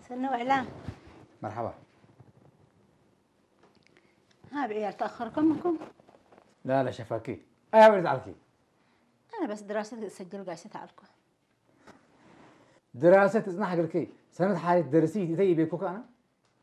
سنة وإعلان. مرحبا. ها بعيال تأخركم منكم؟ لا شفاكي أنا ولد عليكي. أنا بس دراستي تسجل قاعدة تعرفكم. دراسة إذن حق لكي سنة حالة درسي تي بيكوك أنا